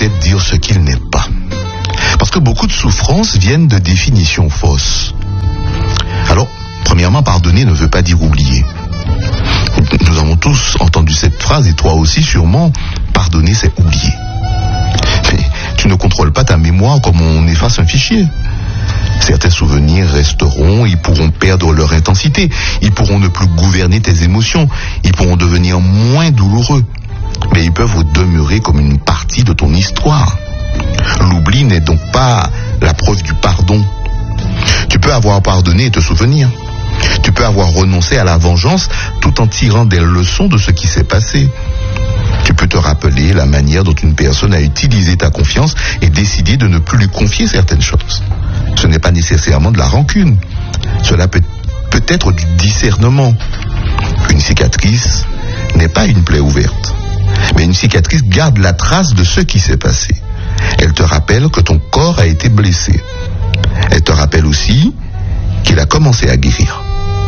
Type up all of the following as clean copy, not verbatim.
peut-être dire ce qu'il n'est pas. Parce que beaucoup de souffrances viennent de définitions fausses. Alors, premièrement, pardonner ne veut pas dire oublier. Nous avons tous entendu cette phrase, et toi aussi sûrement, pardonner c'est oublier. Mais tu ne contrôles pas ta mémoire comme on efface un fichier. Certains souvenirs resteront, ils pourront perdre leur intensité, ils pourront ne plus gouverner tes émotions, ils pourront devenir moins douloureux, mais ils peuvent demeurer comme une partie de ton histoire. L'oubli n'est donc pas la preuve du pardon. Tu peux avoir pardonné et te souvenir. Tu peux avoir renoncé à la vengeance tout en tirant des leçons de ce qui s'est passé. Tu peux te rappeler la manière dont une personne a utilisé ta confiance et décidé de ne plus lui confier certaines choses. Ce n'est pas nécessairement de la rancune. Cela peut être du discernement. Une cicatrice n'est pas une plaie ouverte, mais une cicatrice garde la trace de ce qui s'est passé. Elle te rappelle que ton corps a été blessé. Elle te rappelle aussi qu'il a commencé à guérir.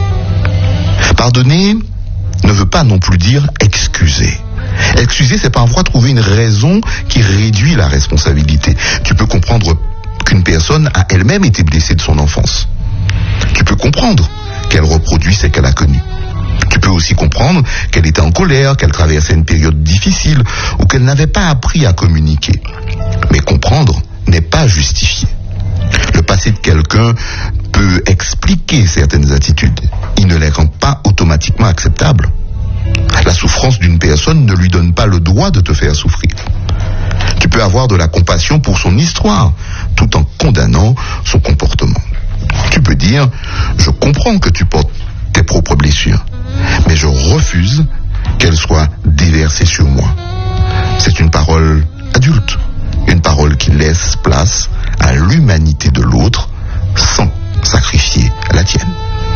Pardonner ne veut pas non plus dire excuser. Excuser, c'est parfois trouver une raison qui réduit la responsabilité. Tu peux comprendre qu'une personne a elle-même été blessée de son enfance. Tu peux comprendre qu'elle reproduit ce qu'elle a connu. Tu peux aussi comprendre qu'elle était en colère, qu'elle traversait une période difficile ou qu'elle n'avait pas appris à communiquer. Mais comprendre n'est pas justifier. Le passé de quelqu'un peut expliquer certaines attitudes. Il ne les rend pas automatiquement acceptables. La souffrance d'une personne ne lui donne pas le droit de te faire souffrir. Tu peux avoir de la compassion pour son histoire, tout en condamnant son comportement. Tu peux dire, je comprends que tu portes tes propres blessures, mais je refuse qu'elles soient déversées sur moi. C'est une parole adulte, une parole qui laisse place à l'humanité de l'autre sans sacrifier la tienne.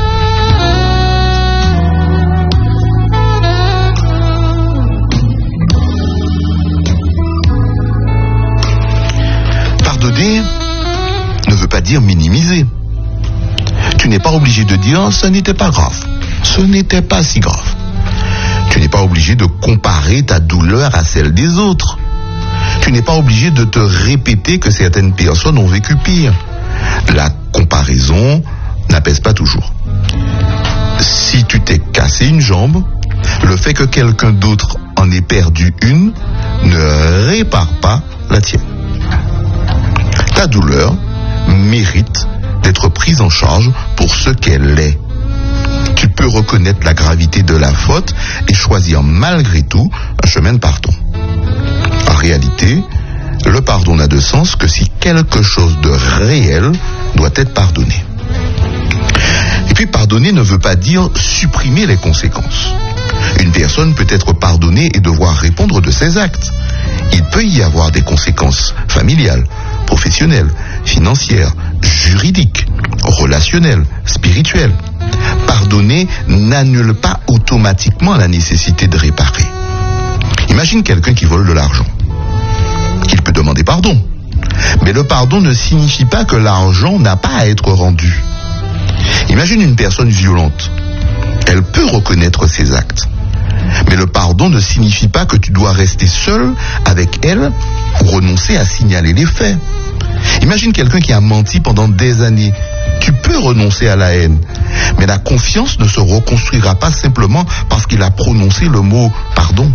Pardonner ne veut pas dire minimiser. Tu n'es pas obligé de dire ce n'était pas grave, ce n'était pas si grave. Tu n'es pas obligé de comparer ta douleur à celle des autres. Tu n'es pas obligé de te répéter que certaines personnes ont vécu pire. La comparaison n'apaise pas toujours. Si tu t'es cassé une jambe, le fait que quelqu'un d'autre en ait perdu une ne répare pas la tienne. Ta douleur mérite d'être prise en charge pour ce qu'elle est. Tu peux reconnaître la gravité de la faute et choisir malgré tout un chemin de pardon. En réalité, le pardon n'a de sens que si quelque chose de réel doit être pardonné. Et puis pardonner ne veut pas dire supprimer les conséquences. Une personne peut être pardonnée et devoir répondre de ses actes. Il peut y avoir des conséquences familiales, professionnelles, financières, juridiques, relationnelles, spirituelles. Pardonner n'annule pas automatiquement la nécessité de réparer. Imagine quelqu'un qui vole de l'argent. Il peut demander pardon. Mais le pardon ne signifie pas que l'argent n'a pas à être rendu. Imagine une personne violente. Elle peut reconnaître ses actes. Mais le pardon ne signifie pas que tu dois rester seul avec elle ou renoncer à signaler les faits. Imagine quelqu'un qui a menti pendant des années. Tu peux renoncer à la haine. Mais la confiance ne se reconstruira pas simplement parce qu'il a prononcé le mot pardon.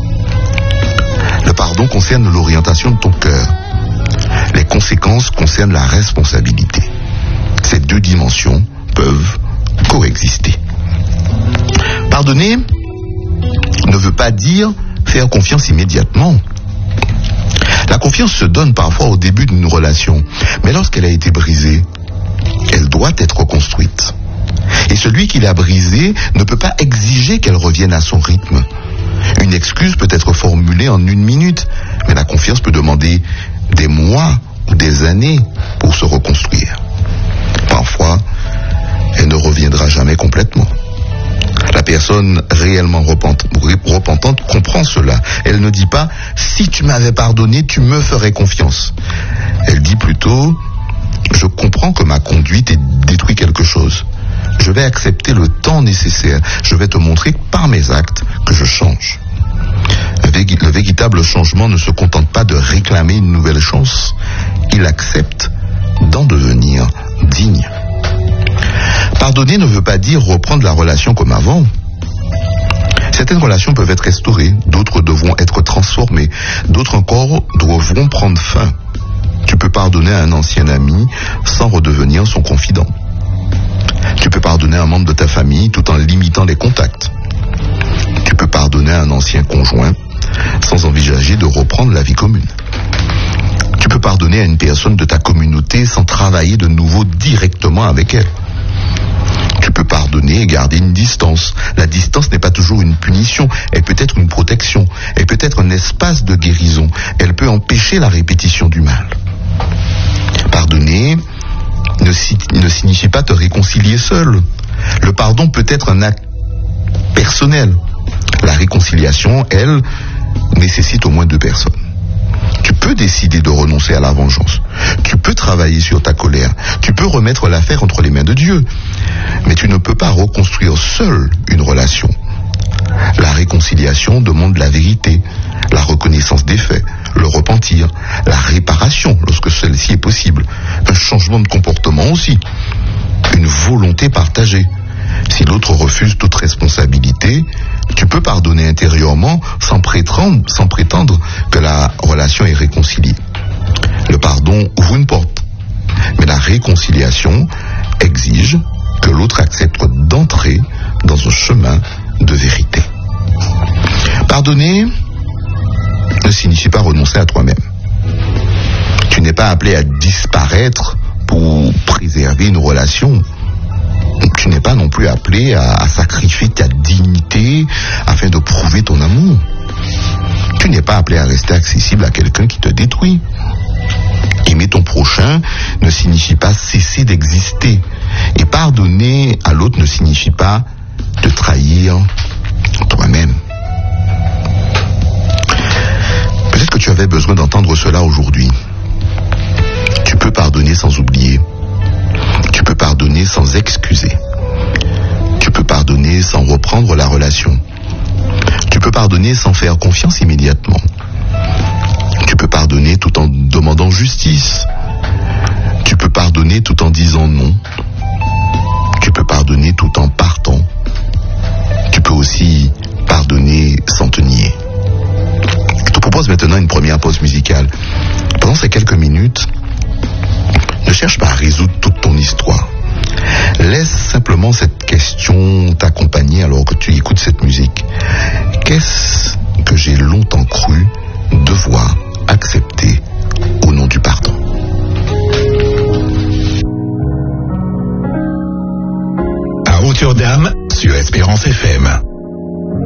Le pardon concerne l'orientation de ton cœur. Les conséquences concernent la responsabilité. Ces deux dimensions peuvent coexister. Pardonner ne veut pas dire faire confiance immédiatement. La confiance se donne parfois au début d'une relation, mais lorsqu'elle a été brisée, elle doit être reconstruite. Et celui qui l'a brisée ne peut pas exiger qu'elle revienne à son rythme. Une excuse peut être formulée en 1 minute, mais la confiance peut demander des mois ou des années pour se reconstruire. Parfois, elle ne reviendra jamais complètement. La personne réellement repentante comprend cela. Elle ne dit pas « si tu m'avais pardonné, tu me ferais confiance ». Elle dit plutôt « je comprends que ma conduite ait détruit quelque chose. Je vais accepter le temps nécessaire. Je vais te montrer par mes actes que je change ». Un le véritable changement ne se contente pas de réclamer une nouvelle chance, il accepte d'en devenir digne. Pardonner ne veut pas dire reprendre la relation comme avant. Certaines relations peuvent être restaurées, d'autres devront être transformées, d'autres encore devront prendre fin. Tu peux pardonner à un ancien ami sans redevenir son confident. Tu peux pardonner à un membre de ta famille tout en limitant les contacts. Tu peux pardonner à un ancien conjoint sans envisager de reprendre la vie commune. Tu peux pardonner à une personne de ta communauté sans travailler de nouveau directement avec elle. Tu peux pardonner et garder une distance. La distance n'est pas toujours une punition, elle peut être une protection, elle peut être un espace de guérison, elle peut empêcher la répétition du mal. Pardonner ne signifie pas te réconcilier seul. Le pardon peut être un acte personnel. La réconciliation, elle, nécessite au moins 2 personnes. Tu peux décider de renoncer à la vengeance. Tu peux travailler sur ta colère. Tu peux remettre l'affaire entre les mains de Dieu. Mais tu ne peux pas reconstruire seul une relation. La réconciliation demande la vérité, la reconnaissance des faits, le repentir, la réparation lorsque celle-ci est possible, un changement de comportement aussi, une volonté partagée. Si l'autre refuse toute responsabilité, tu peux pardonner intérieurement sans prétendre que la relation est réconciliée. Le pardon ouvre une porte, mais la réconciliation exige que l'autre accepte d'entrer dans un chemin de vérité. Pardonner ne signifie pas renoncer à toi-même. Tu n'es pas appelé à disparaître pour préserver une relation. Tu n'es pas non plus appelé à sacrifier ta dignité afin de prouver ton amour. Tu n'es pas appelé à rester accessible à quelqu'un qui te détruit. Aimer ton prochain ne signifie pas cesser d'exister. Et pardonner à l'autre ne signifie pas te trahir toi-même. Peut-être que tu avais besoin d'entendre cela aujourd'hui. Tu peux pardonner sans oublier. Tu peux pardonner sans excuser. Tu peux pardonner sans reprendre la relation. Tu peux pardonner sans faire confiance immédiatement. Tu peux pardonner tout en demandant justice. Tu peux pardonner tout en disant non. Tu peux pardonner tout en partant. Tu peux aussi pardonner sans te nier. Je te propose maintenant une première pause musicale. Pendant ces quelques minutes, ne cherche pas à résoudre toute ton histoire. Laisse simplement cette question t'accompagner alors que tu écoutes cette musique. Qu'est-ce que j'ai longtemps cru devoir accepter au nom du pardon? À hauteur d'âme sur Espérance FM.